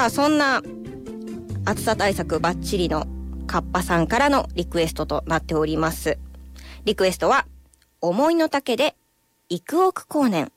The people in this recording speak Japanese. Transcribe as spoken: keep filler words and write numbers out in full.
あそんな暑さ対策バッチリのカッパさんからのリクエストとなっております。リクエストは思いの丈で幾億光年。